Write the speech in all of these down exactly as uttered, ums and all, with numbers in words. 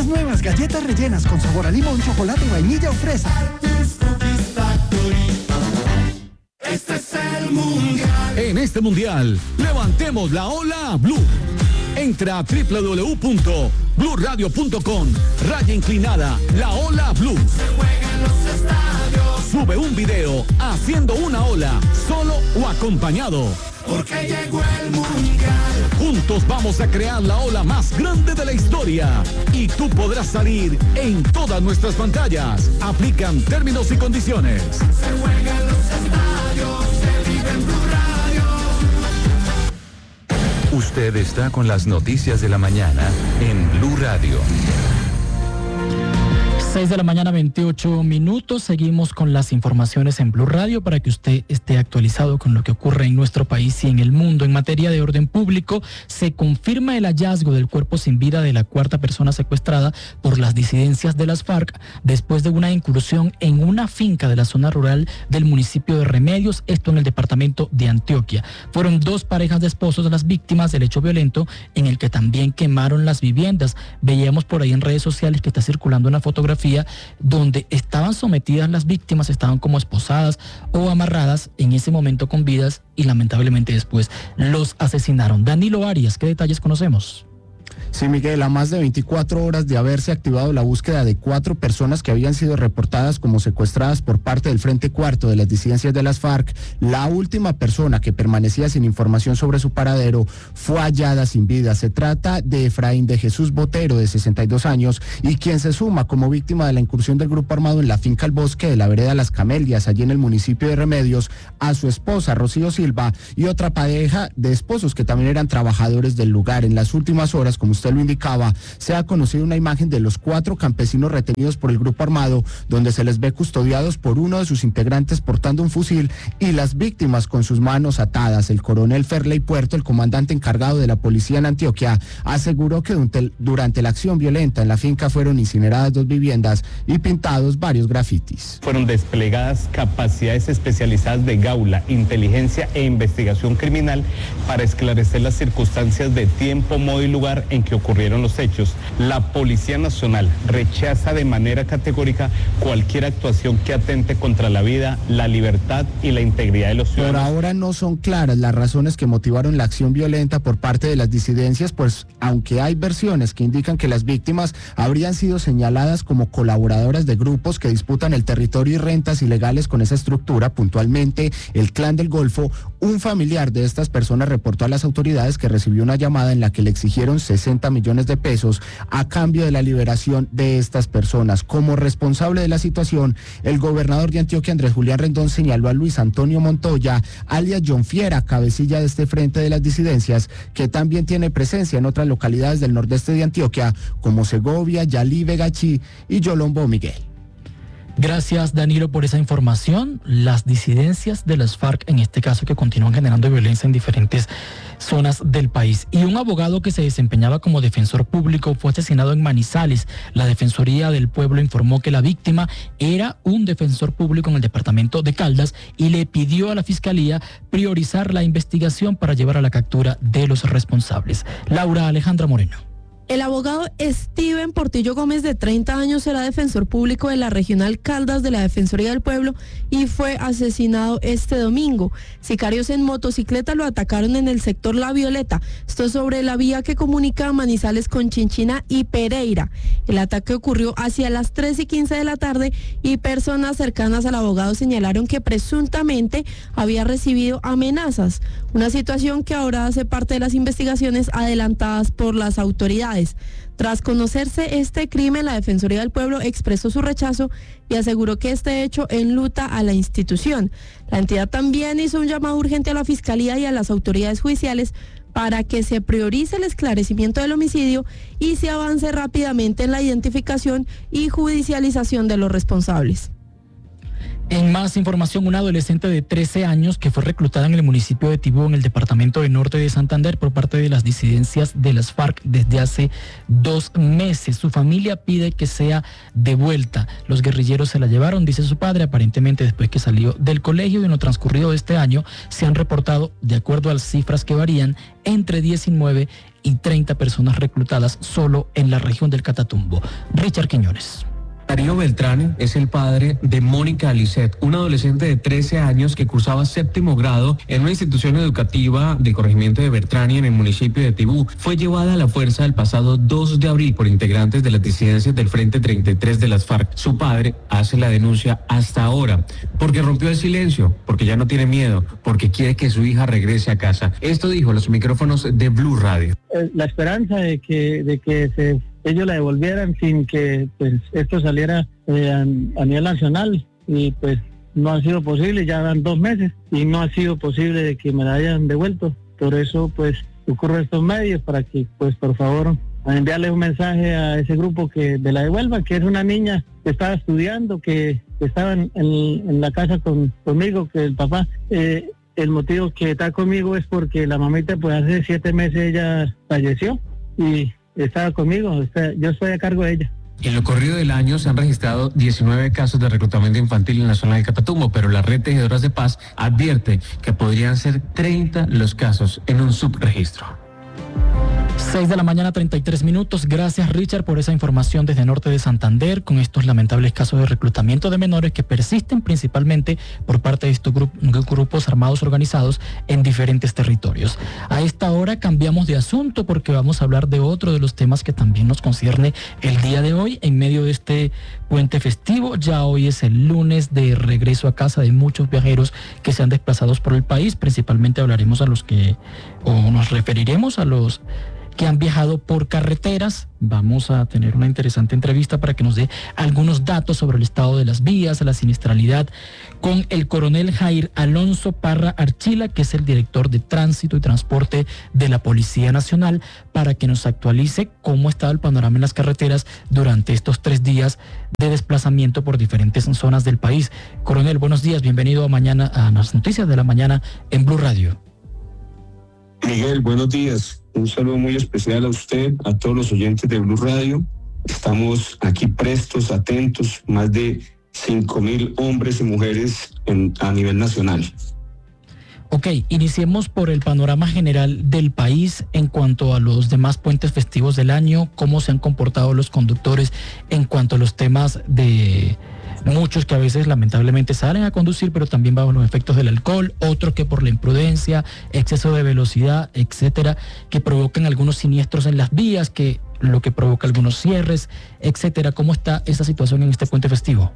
Las nuevas galletas rellenas con sabor a limón, chocolate, vainilla o fresa. Este es el mundial. En este mundial, levantemos la ola blue. Entra a doble u doble u doble u punto blue radio punto com, raya inclinada, la ola blue. Se juega en los estadios. Sube un video haciendo una ola, solo o acompañado. Porque llegó el mundial. Juntos vamos a crear la ola más grande de la historia. Y tú podrás salir en todas nuestras pantallas. Aplican términos y condiciones. Se juega en los estadios, se vive en Blue Radio. Usted está con las noticias de la mañana en Blue Radio. seis de la mañana, veintiocho minutos. Seguimos con las informaciones en Blue Radio para que usted esté actualizado con lo que ocurre en nuestro país y en el mundo. En materia de orden público, se confirma el hallazgo del cuerpo sin vida de la cuarta persona secuestrada por las disidencias de las FARC después de una incursión en una finca de la zona rural del municipio de Remedios, esto en el departamento de Antioquia. Fueron dos parejas de esposos de las víctimas del hecho violento en el que también quemaron las viviendas. Veíamos por ahí en redes sociales que está circulando una fotografía donde estaban sometidas las víctimas, estaban como esposadas o amarradas en ese momento con vidas y lamentablemente después los asesinaron. Danilo Arias, ¿qué detalles conocemos? Sí, Miguel, a más de veinticuatro horas de haberse activado la búsqueda de cuatro personas que habían sido reportadas como secuestradas por parte del Frente Cuarto de las disidencias de las FARC, la última persona que permanecía sin información sobre su paradero fue hallada sin vida. Se trata de Efraín de Jesús Botero, de sesenta y dos años, y quien se suma como víctima de la incursión del grupo armado en la finca El Bosque de la vereda Las Camelias, allí en el municipio de Remedios, a su esposa Rocío Silva y otra pareja de esposos que también eran trabajadores del lugar. En las últimas horas, como usted lo indicaba, se ha conocido una imagen de los cuatro campesinos retenidos por el grupo armado, donde se les ve custodiados por uno de sus integrantes portando un fusil y las víctimas con sus manos atadas. El coronel Ferley Puerto, el comandante encargado de la policía en Antioquia, aseguró que durante la acción violenta en la finca fueron incineradas dos viviendas y pintados varios grafitis. Fueron desplegadas capacidades especializadas de Gaula, inteligencia e investigación criminal para esclarecer las circunstancias de tiempo, modo y lugar en que ocurrieron los hechos. La Policía Nacional rechaza de manera categórica cualquier actuación que atente contra la vida, la libertad y la integridad de los ciudadanos. Por ahora no son claras las razones que motivaron la acción violenta por parte de las disidencias, pues aunque hay versiones que indican que las víctimas habrían sido señaladas como colaboradoras de grupos que disputan el territorio y rentas ilegales con esa estructura, puntualmente el Clan del Golfo, un familiar de estas personas reportó a las autoridades que recibió una llamada en la que le exigieron sesenta millones de pesos a cambio de la liberación de estas personas. Como responsable de la situación, el gobernador de Antioquia, Andrés Julián Rendón, señaló a Luis Antonio Montoya, alias John Fiera, cabecilla de este frente de las disidencias, que también tiene presencia en otras localidades del nordeste de Antioquia, como Segovia, Yalí, Vegachí y Yolombo, Miguel. Gracias, Danilo, por esa información. Las disidencias de las FARC, en este caso, que continúan generando violencia en diferentes zonas del país. Y un abogado que se desempeñaba como defensor público fue asesinado en Manizales. La Defensoría del Pueblo informó que la víctima era un defensor público en el departamento de Caldas y le pidió a la Fiscalía priorizar la investigación para llevar a la captura de los responsables. Laura Alejandra Moreno. El abogado Steven Portillo Gómez, de treinta años, era defensor público de la Regional Caldas de la Defensoría del Pueblo y fue asesinado este domingo. Sicarios en motocicleta lo atacaron en el sector La Violeta, esto es sobre la vía que comunica Manizales con Chinchina y Pereira. El ataque ocurrió hacia las tres y quince de la tarde y personas cercanas al abogado señalaron que presuntamente había recibido amenazas, una situación que ahora hace parte de las investigaciones adelantadas por las autoridades. Tras conocerse este crimen, la Defensoría del Pueblo expresó su rechazo y aseguró que este hecho enluta a la institución. La entidad también hizo un llamado urgente a la Fiscalía y a las autoridades judiciales para que se priorice el esclarecimiento del homicidio y se avance rápidamente en la identificación y judicialización de los responsables. En más información, una adolescente de trece años que fue reclutada en el municipio de Tibú, en el departamento de Norte de Santander, por parte de las disidencias de las FARC desde hace dos meses. Su familia pide que sea devuelta. Los guerrilleros se la llevaron, dice su padre, aparentemente después que salió del colegio, y en lo transcurrido de este año se han reportado, de acuerdo a las cifras que varían, entre diecinueve y treinta personas reclutadas solo en la región del Catatumbo. Richard Quiñones. Darío Beltrán es el padre de Mónica Alicet, una adolescente de trece años que cursaba séptimo grado en una institución educativa del corregimiento de Beltrán en el municipio de Tibú. Fue llevada a la fuerza el pasado dos de abril por integrantes de las disidencias del Frente treinta y tres de las FARC. Su padre hace la denuncia hasta ahora porque rompió el silencio, porque ya no tiene miedo, porque quiere que su hija regrese a casa. Esto dijo a los micrófonos de Blue Radio. La esperanza de que, de que se... ellos la devolvieran sin que pues esto saliera eh, a, a nivel nacional, y pues no ha sido posible, ya van dos meses y no ha sido posible de que me la hayan devuelto. Por eso pues ocurre estos medios para que pues por favor enviarle un mensaje a ese grupo que de la devuelva, que es una niña que estaba estudiando, que, que estaba en, en, en la casa con, conmigo, que el papá... Eh, el motivo que está conmigo es porque la mamita pues hace siete meses ella falleció y estaba conmigo, o sea, yo estoy a cargo de ella. En lo corrido del año se han registrado diecinueve casos de reclutamiento infantil en la zona del Catatumbo, pero la red Tejedoras de Paz advierte que podrían ser treinta los casos en un subregistro. seis de la mañana, treinta y tres minutos. Gracias, Richard, por esa información desde Norte de Santander con estos lamentables casos de reclutamiento de menores que persisten principalmente por parte de estos grup- grupos armados organizados en diferentes territorios. A esta hora cambiamos de asunto porque vamos a hablar de otro de los temas que también nos concierne el día de hoy en medio de este puente festivo. Ya hoy es el lunes de regreso a casa de muchos viajeros que se han desplazado por el país. Principalmente hablaremos a los que, o nos referiremos a los que han viajado por carreteras. Vamos a tener una interesante entrevista para que nos dé algunos datos sobre el estado de las vías, la siniestralidad, con el coronel Jair Alonso Parra Archila, que es el director de Tránsito y Transporte de la Policía Nacional, para que nos actualice cómo está el panorama en las carreteras durante estos tres días de desplazamiento por diferentes zonas del país. Coronel, buenos días, bienvenido a mañana a las noticias de la mañana en Blue Radio. Miguel, buenos días. Un saludo muy especial a usted, a todos los oyentes de Blue Radio. Estamos aquí prestos, atentos, más de cinco mil hombres y mujeres en, a nivel nacional. Ok, iniciemos por el panorama general del país en cuanto a los demás puentes festivos del año, cómo se han comportado los conductores en cuanto a los temas de... muchos que a veces lamentablemente salen a conducir, pero también bajo los efectos del alcohol, otros que por la imprudencia, exceso de velocidad, etcétera, que provocan algunos siniestros en las vías, que lo que provoca algunos cierres, etcétera. ¿Cómo está esa situación en este puente festivo?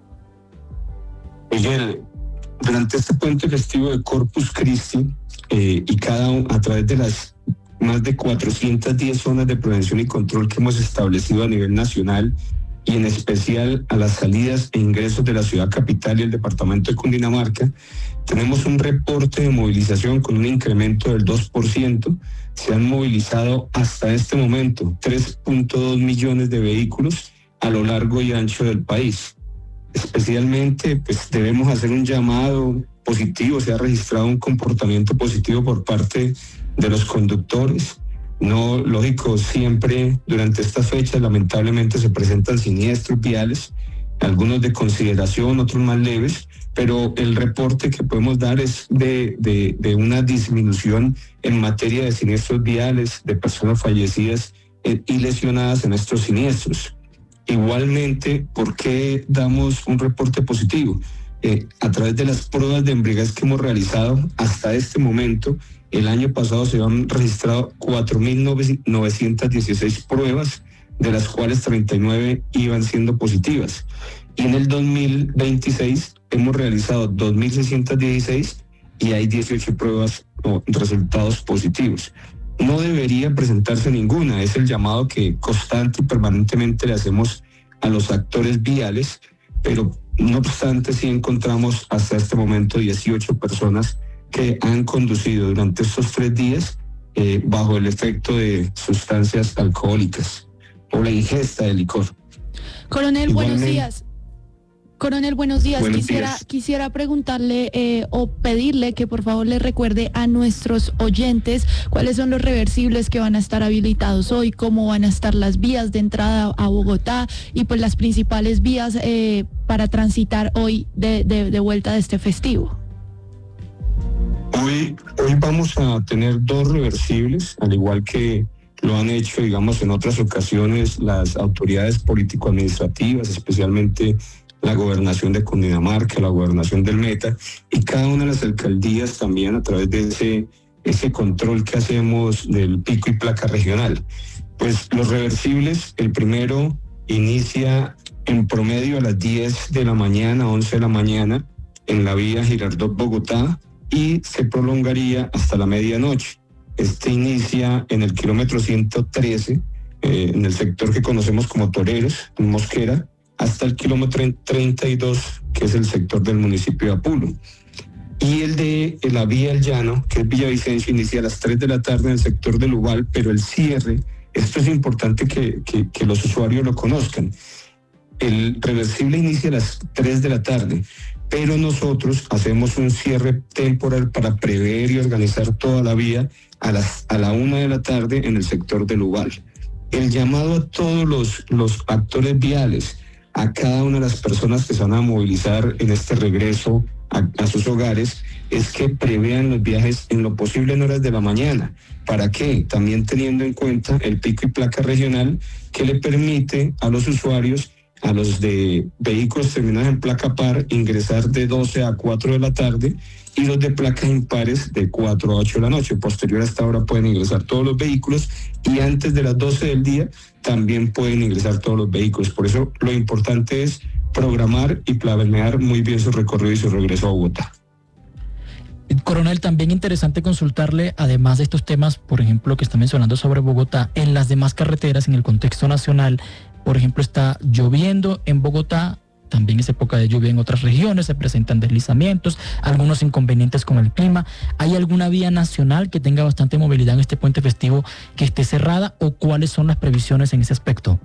Miguel, durante este puente festivo de Corpus Christi eh, y cada uno, a través de las más de cuatrocientas diez zonas de prevención y control que hemos establecido a nivel nacional, y en especial a las salidas e ingresos de la ciudad capital y el departamento de Cundinamarca, tenemos un reporte de movilización con un incremento del dos por ciento. Se han movilizado hasta este momento tres punto dos millones de vehículos a lo largo y ancho del país. Especialmente, pues debemos hacer un llamado positivo, se ha registrado un comportamiento positivo por parte de los conductores. No, lógico, siempre durante estas fechas lamentablemente se presentan siniestros viales, algunos de consideración, otros más leves, pero el reporte que podemos dar es de, de, de una disminución en materia de siniestros viales, de personas fallecidas eh, y lesionadas en estos siniestros. Igualmente, ¿por qué damos un reporte positivo? Eh, a través de las pruebas de embriaguez que hemos realizado hasta este momento, el año pasado se han registrado cuatro mil novecientas dieciséis pruebas, de las cuales treinta y nueve iban siendo positivas. Y en el dos mil veintiséis hemos realizado dos mil seiscientas dieciséis y hay dieciocho pruebas o resultados positivos. No debería presentarse ninguna, es el llamado que constante y permanentemente le hacemos a los actores viales, pero no obstante sí encontramos hasta este momento dieciocho personas que han conducido durante estos tres días eh, bajo el efecto de sustancias alcohólicas o la ingesta de licor. Coronel, Igualmente, buenos días. Coronel, buenos días. Buenos quisiera, días. quisiera preguntarle eh, o pedirle que por favor le recuerde a nuestros oyentes cuáles son los reversibles que van a estar habilitados hoy, cómo van a estar las vías de entrada a Bogotá y pues las principales vías eh, para transitar hoy de, de, de vuelta de este festivo. Hoy, hoy vamos a tener dos reversibles, al igual que lo han hecho, digamos, en otras ocasiones las autoridades político-administrativas, especialmente la gobernación de Cundinamarca, la gobernación del Meta, y cada una de las alcaldías también a través de ese, ese control que hacemos del pico y placa regional. Pues los reversibles, el primero inicia en promedio a las diez de la mañana, once de la mañana, en la vía Girardot-Bogotá, y se prolongaría hasta la medianoche. Este inicia en el kilómetro ciento trece, eh, en el sector que conocemos como Toreros, en Mosquera, hasta el kilómetro treinta y dos, que es el sector del municipio de Apulo. Y el de la vía El Llano, que es Villavicencio, inicia a las tres de la tarde en el sector del Ubal, pero el cierre, esto es importante que, que, que los usuarios lo conozcan, el reversible inicia a las tres de la tarde, pero nosotros hacemos un cierre temporal para prever y organizar toda la vía a, las, a la una de la tarde en el sector del Ubal. El llamado a todos los, los actores viales, a cada una de las personas que se van a movilizar en este regreso a, a sus hogares, es que prevean los viajes en lo posible en horas de la mañana. ¿Para qué? También teniendo en cuenta el pico y placa regional que le permite a los usuarios, a los de vehículos terminados en placa par, ingresar de doce a cuatro de la tarde, y los de placas impares de cuatro a ocho de la noche. Posterior a esta hora pueden ingresar todos los vehículos, y antes de las doce del día también pueden ingresar todos los vehículos. Por eso lo importante es programar y planear muy bien su recorrido y su regreso a Bogotá. Coronel, también interesante consultarle, además de estos temas, por ejemplo, que está mencionando sobre Bogotá, en las demás carreteras, en el contexto nacional, por ejemplo, está lloviendo en Bogotá, también es época de lluvia en otras regiones, se presentan deslizamientos, algunos inconvenientes con el clima. ¿Hay alguna vía nacional que tenga bastante movilidad en este puente festivo que esté cerrada, o cuáles son las previsiones en ese aspecto?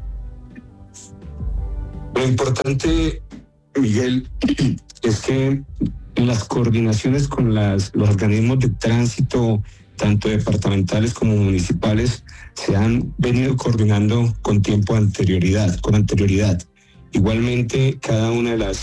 Lo importante, Miguel, es que las coordinaciones con las, los organismos de tránsito, tanto departamentales como municipales, se han venido coordinando con tiempo anterioridad, con anterioridad. Igualmente, cada una de las